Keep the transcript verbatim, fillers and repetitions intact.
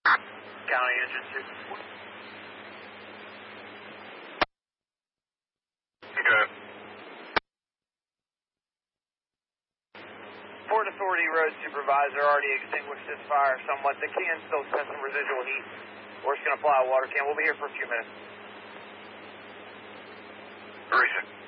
County engine two. Okay. Port Authority Road Supervisor already extinguished this fire somewhat. The can still has some residual heat. We're just going to apply a water can. We'll be here for a few minutes. Recent.